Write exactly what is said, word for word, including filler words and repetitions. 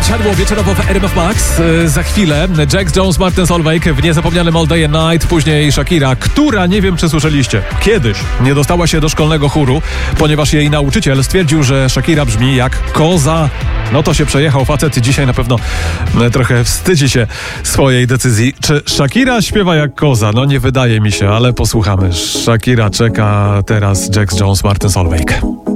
Siadło wieczorowo w R M F Max. Za chwilę Jax Jones, Martin Solveig w niezapomnianym All Day and Night. Później Shakira, która, nie wiem czy słyszeliście, kiedyś nie dostała się do szkolnego chóru, ponieważ jej nauczyciel stwierdził, że Shakira brzmi jak koza. No to się przejechał facet i dzisiaj na pewno trochę wstydzi się swojej decyzji. Czy Shakira śpiewa jak koza? No nie wydaje mi się, ale posłuchamy. Shakira czeka, teraz Jax Jones, Martin Solveig.